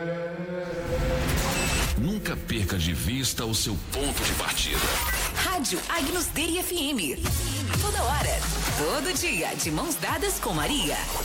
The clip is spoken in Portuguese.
Nunca perca de vista o seu ponto de partida. Rádio Agnus Dei FM. Toda hora, todo dia, de mãos dadas com Maria.